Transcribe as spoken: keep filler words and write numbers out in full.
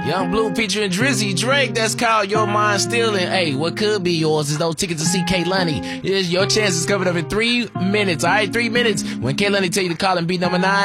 Young Blue featuring Drizzy Drake. That's called Your Mind Stealing. Hey, what could be yours is those tickets to see Kehlani. Here's your chance is coming up in three minutes. All right, three minutes. When Kehlani tell you to call and beat number nine.